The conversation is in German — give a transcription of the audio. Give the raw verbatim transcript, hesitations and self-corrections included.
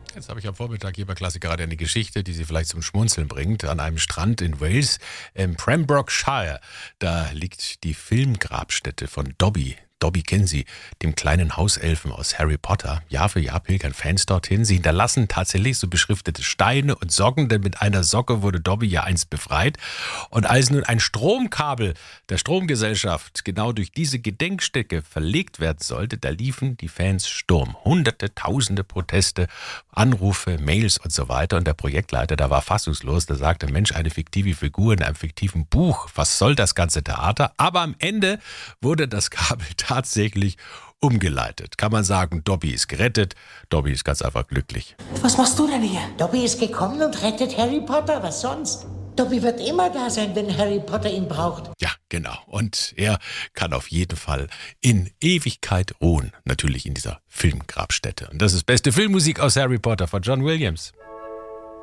Jetzt habe ich am Vormittag hier bei Klassik gerade eine Geschichte, die Sie vielleicht zum Schmunzeln bringt. An einem Strand in Wales, im Pembrokeshire, da liegt die Filmgrabstätte von Dobby. Dobby kennen Sie, dem kleinen Hauselfen aus Harry Potter. Jahr für Jahr pilgern Fans dorthin. Sie hinterlassen tatsächlich so beschriftete Steine und Socken, denn mit einer Socke wurde Dobby ja einst befreit. Und als nun ein Stromkabel der Stromgesellschaft genau durch diese Gedenkstätte verlegt werden sollte, da liefen die Fans Sturm. Hunderte, tausende Proteste, Anrufe, Mails und so weiter. Und der Projektleiter, der war fassungslos, der sagte, Mensch, eine fiktive Figur in einem fiktiven Buch, was soll das ganze Theater? Aber am Ende wurde das Kabel tatsächlich umgeleitet. Kann man sagen, Dobby ist gerettet, Dobby ist ganz einfach glücklich. Was machst du denn hier? Dobby ist gekommen und rettet Harry Potter, was sonst? Dobby wird immer da sein, wenn Harry Potter ihn braucht. Ja, genau. Und er kann auf jeden Fall in Ewigkeit ruhen. Natürlich in dieser Filmgrabstätte. Und das ist beste Filmmusik aus Harry Potter von John Williams.